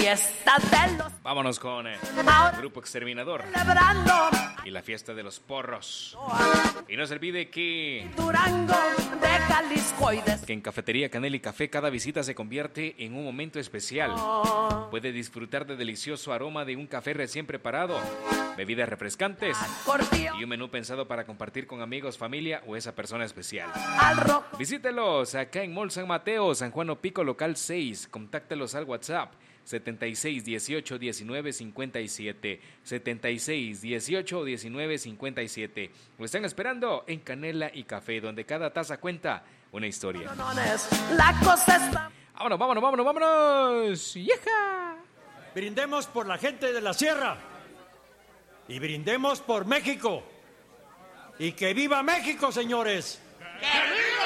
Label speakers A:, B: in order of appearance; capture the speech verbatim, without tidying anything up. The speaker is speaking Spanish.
A: fiesta de los...
B: Vámonos con el Grupo Exterminador
A: Celebrando
B: y la fiesta de los porros. Y no se olvide que...
A: Durango de Jalisco y de...
B: que en Cafetería Canela y Café cada visita se convierte en un momento especial. Puede disfrutar de delicioso aroma de un café recién preparado, bebidas refrescantes y un menú pensado para compartir con amigos, familia o esa persona especial. Visítelos acá en Mall San Mateo, San Juan Opico, local seis. Contáctelos al WhatsApp setenta y seis dieciocho diecinueve cincuenta y siete, setenta y seis dieciocho diecinueve cincuenta y siete. Lo están esperando en Canela y Café, donde cada taza cuenta una historia.
A: La cosa está...
B: Vámonos, vámonos, vámonos, vámonos. ¡Yeja!
C: Brindemos por la gente de la sierra y brindemos por México. Y que viva México, señores.